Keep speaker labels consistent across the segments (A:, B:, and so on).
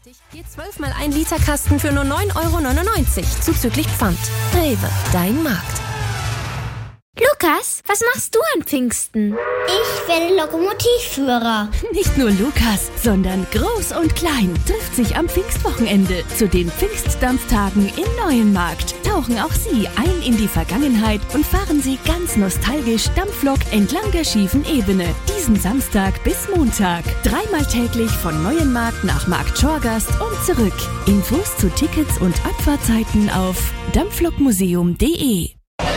A: Hier 12 mal 1 Liter Kasten für nur 9,99 € zuzüglich Pfand. Rewe, dein Markt.
B: Lukas, was machst du an Pfingsten?
C: Ich werde Lokomotivführer.
D: Nicht nur Lukas, sondern Groß und Klein trifft sich am Pfingstwochenende zu den Pfingstdampftagen in Neuenmarkt. Tauchen auch Sie ein in die Vergangenheit und fahren Sie ganz nostalgisch Dampflok entlang der schiefen Ebene. Diesen Samstag bis Montag. 3-mal täglich von Neuenmarkt nach Markt Schorgast und zurück. Infos zu Tickets und Abfahrtzeiten auf dampflokmuseum.de.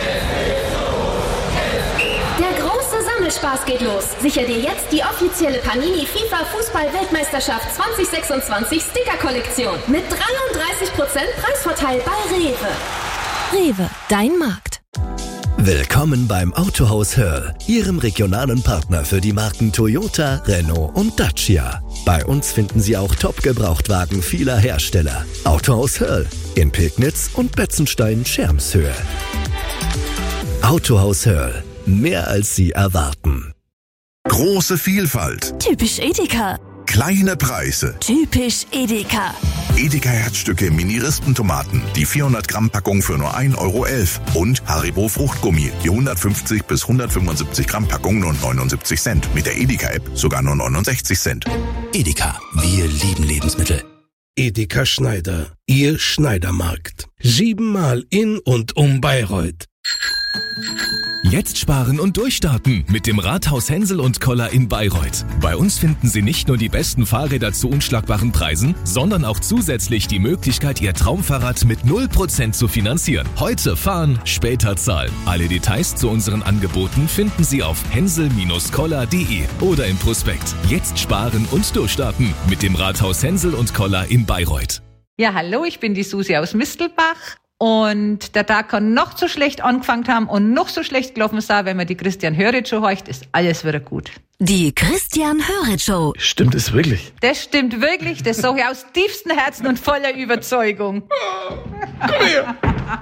A: Spaß geht los. Sicher dir jetzt die offizielle Panini FIFA Fußball-Weltmeisterschaft 2026 Sticker-Kollektion mit 33% Preisvorteil bei Rewe. Rewe, dein Markt.
E: Willkommen beim Autohaus Hörl, Ihrem regionalen Partner für die Marken Toyota, Renault und Dacia. Bei uns finden Sie auch Top-Gebrauchtwagen vieler Hersteller. Autohaus Hörl in Pilgnitz und Betzenstein-Schermshöhe. Autohaus Hörl. Mehr als Sie erwarten.
F: Große Vielfalt.
D: Typisch Edeka.
F: Kleine Preise.
D: Typisch Edeka.
F: Edeka Herzstücke Mini-Rispentomaten. Die 400-Gramm-Packung für nur 1,11 € Und Haribo Fruchtgummi. Die 150 bis 175 Gramm Packung nur 79 Cent. Mit der Edeka-App sogar nur 69 Cent.
G: Edeka. Wir lieben Lebensmittel.
H: Edeka Schneider. Ihr Schneidermarkt. 7-mal in und um Bayreuth.
I: Jetzt sparen und durchstarten mit dem Rathaus Hensel und Koller in Bayreuth. Bei uns finden Sie nicht nur die besten Fahrräder zu unschlagbaren Preisen, sondern auch zusätzlich die Möglichkeit, Ihr Traumfahrrad mit 0% zu finanzieren. Heute fahren, später zahlen. Alle Details zu unseren Angeboten finden Sie auf hensel-koller.de oder im Prospekt. Jetzt sparen und durchstarten mit dem Rathaus Hensel und Koller in Bayreuth.
J: Ja, hallo, ich bin die Susi aus Mistelbach. Und der Tag kann noch so schlecht angefangen haben und noch so schlecht gelaufen sein, wenn man die Christian Höritz Show horcht, ist alles wieder gut.
D: Die Christian Höritz Show.
H: Stimmt es wirklich?
J: Das stimmt wirklich, das sage ich aus tiefstem Herzen und voller Überzeugung.
H: Komm her.